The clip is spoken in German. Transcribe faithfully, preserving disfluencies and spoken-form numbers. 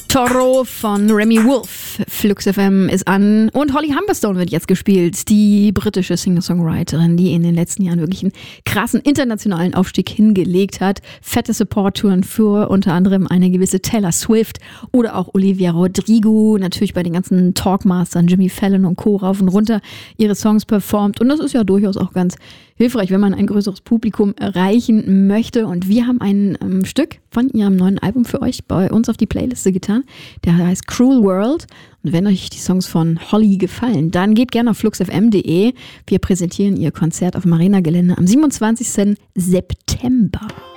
Toro von Remy Wolf. Flux F M ist an und Holly Humberstone wird jetzt gespielt. Die britische Singer-Songwriterin, die in den letzten Jahren wirklich einen krassen internationalen Aufstieg hingelegt hat. Fette Support-Touren für unter anderem eine gewisse Taylor Swift oder auch Olivia Rodrigo. Natürlich bei den ganzen Talkmastern Jimmy Fallon und Co. rauf und runter ihre Songs performt. Und das ist ja durchaus auch ganz hilfreich, wenn man ein größeres Publikum erreichen möchte. Und wir haben ein ähm, Stück von ihrem neuen Album für euch bei uns auf die Playliste getan. Der heißt Cruel World. Und wenn euch die Songs von Holly gefallen, dann geht gerne auf flux f m punkt d e. Wir präsentieren ihr Konzert auf dem Arena-Gelände am siebenundzwanzigsten September.